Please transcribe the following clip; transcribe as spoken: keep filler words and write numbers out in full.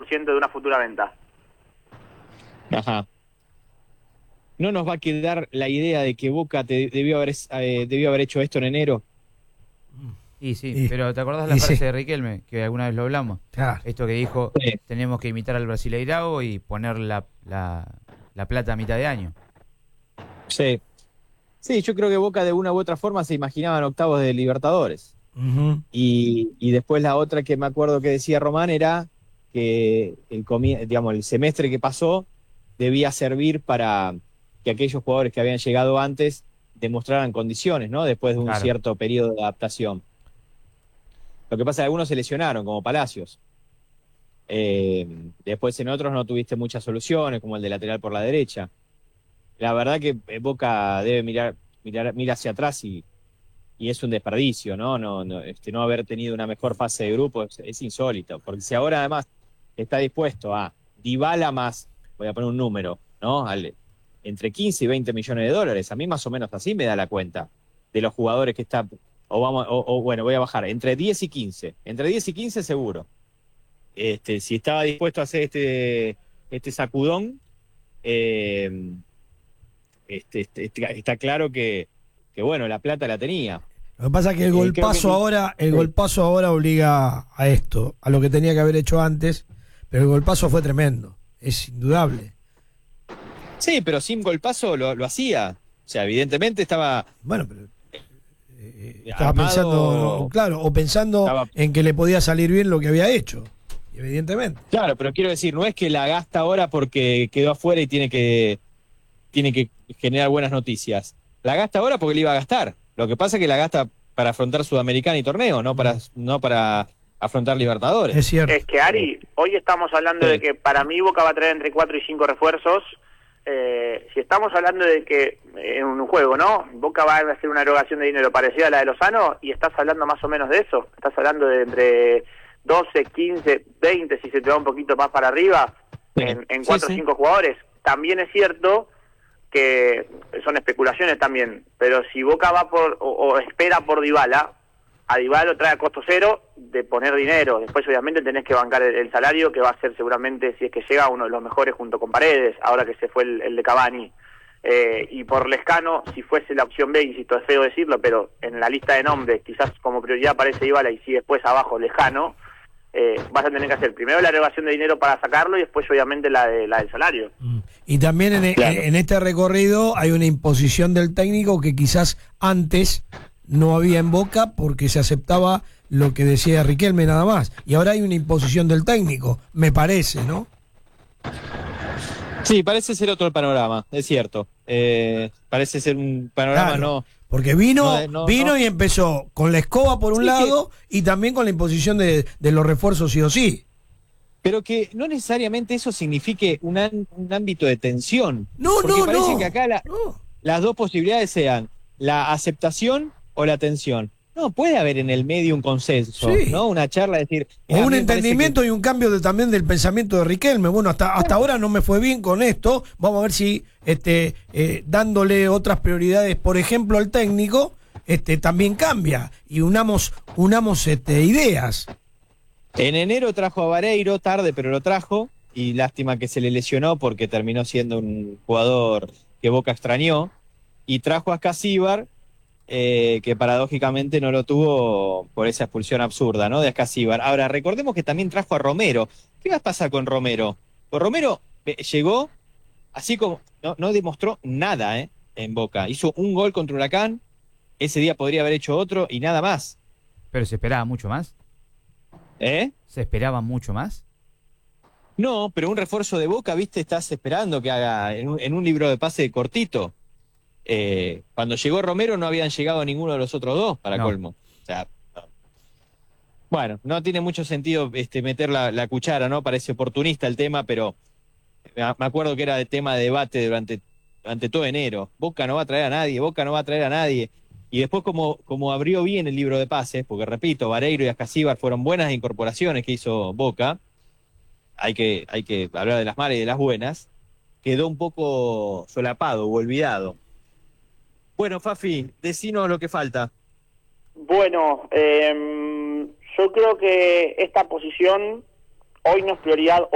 ciento de una futura venta. Ajá. ¿No nos va a quedar la idea de que Boca te, debió, haber, eh, debió haber hecho esto en enero? Y sí, Y- pero ¿te acordás la y frase sí. de Riquelme? Que alguna vez lo hablamos. Claro. Esto que dijo, Sí. tenemos que imitar al Brasileirao y poner la, la, la plata a mitad de año. Sí. Sí, yo creo que Boca de una u otra forma se imaginaban octavos de Libertadores. Ujú. Y, y después la otra que me acuerdo que decía Román era que el, comi- digamos, el semestre que pasó debía servir para que aquellos jugadores que habían llegado antes demostraran condiciones, ¿no? Después de un Claro. cierto periodo de adaptación. Lo que pasa es que algunos se lesionaron, como Palacios. Eh, después en otros no tuviste muchas soluciones, como el de lateral por la derecha. La verdad que eh, Boca debe mirar, mirar, mira hacia atrás y, y es un desperdicio, ¿no? No, no, este, no haber tenido una mejor fase de grupo es, es insólito. Porque si ahora además está dispuesto a Dybala más, voy a poner un número, ¿no? Al, entre quince y veinte millones de dólares, a mí más o menos así me da la cuenta de los jugadores que están, o vamos, o, o bueno, voy a bajar, entre diez y quince, entre diez y quince seguro. Este, si estaba dispuesto a hacer este, este sacudón, eh, este, este, este, está claro que, que, bueno, la plata la tenía. Lo que pasa es que el Eh, creo que golpazo ni- ahora, el sí. golpazo ahora obliga a esto, a lo que tenía que haber hecho antes, pero el golpazo fue tremendo, es indudable. Sí, pero sin golpazo lo, lo hacía. O sea, evidentemente estaba Bueno, pero eh, estaba armado, pensando, claro, o pensando estaba- en que le podía salir bien lo que había hecho, evidentemente. Claro, pero quiero decir, no es que la gasta ahora porque quedó afuera y tiene que, tiene que generar buenas noticias. La gasta ahora porque le iba a gastar. Lo que pasa es que la gasta para afrontar Sudamericana y torneo, no para, no para afrontar Libertadores. Es cierto. Es que, Ari, hoy estamos hablando Sí. de que para mí Boca va a traer entre cuatro y cinco refuerzos. Eh, si estamos hablando de que en un juego, ¿no? Boca va a hacer una erogación de dinero parecida a la de Lozano y estás hablando más o menos de eso. Estás hablando de entre doce, quince, veinte, si se te va un poquito más para arriba, Sí. en, en Sí, cuatro o sí. cinco jugadores. También es cierto que son especulaciones también, pero si Boca va por o, o espera por Dybala, a Dybala lo trae a costo cero de poner dinero. Después obviamente tenés que bancar el, el salario, que va a ser seguramente, si es que llega, uno de los mejores junto con Paredes, ahora que se fue el, el de Cavani. Eh, y por Lescano, si fuese la opción B, insisto, es feo decirlo, pero en la lista de nombres quizás como prioridad aparece Dybala y si después abajo Lescano, eh, vas a tener que hacer primero la erogación de dinero para sacarlo y después obviamente la, de, la del salario. Mm. Y también en, Claro. en este recorrido hay una imposición del técnico que quizás antes no había en Boca porque se aceptaba lo que decía Riquelme nada más. Y ahora hay una imposición del técnico, me parece, ¿no? Sí, parece ser otro el panorama, es cierto. Eh, parece ser un panorama Claro, no... porque vino, no, no, vino no. y empezó con la escoba por un Sí, lado y también con la imposición de, de los refuerzos sí o sí. Pero que no necesariamente eso signifique un, an- un ámbito de tensión. No, Porque no, parece no. que acá la- no. las dos posibilidades sean la aceptación o la tensión. No, puede haber en el medio un consenso, Sí. ¿no? Una charla, decir... O "Mira, a un mí me parece entendimiento que-". y un cambio de, también del pensamiento de Riquelme. Bueno, hasta, hasta ahora no me fue bien con esto. Vamos a ver si este, eh, dándole otras prioridades, por ejemplo, al técnico, este, también cambia. Y unamos, unamos este, ideas. En enero trajo a Vareiro, tarde, pero lo trajo. Y lástima que se le lesionó porque terminó siendo un jugador que Boca extrañó. Y trajo a Casíbar, eh, que paradójicamente no lo tuvo por esa expulsión absurda, ¿no? De Ascasíbar. Ahora, recordemos que también trajo a Romero. ¿Qué va a pasar con Romero? Pues Romero eh, llegó, así como, no, no demostró nada, ¿eh? En Boca. Hizo un gol contra Huracán, ese día podría haber hecho otro y nada más. Pero se esperaba mucho más. ¿Eh? ¿Se esperaba mucho más? No, pero un refuerzo de Boca, ¿viste? Estás esperando que haga en un, en un libro de pase cortito. Eh, cuando llegó Romero no habían llegado ninguno de los otros dos, para No. colmo. O sea, no. Bueno, no tiene mucho sentido este, meter la, la cuchara, ¿no? Parece oportunista el tema, pero me me acuerdo que era de tema de debate durante, durante todo enero. Boca no va a traer a nadie, Boca no va a traer a nadie. Y después como, como abrió bien el libro de pases, porque repito, Vareiro y Ascasíbar fueron buenas incorporaciones que hizo Boca, hay que, hay que hablar de las malas y de las buenas, quedó un poco solapado o olvidado. Bueno, Fafi, decinos lo que falta. Bueno, eh, yo creo que esta posición hoy no es prioridad.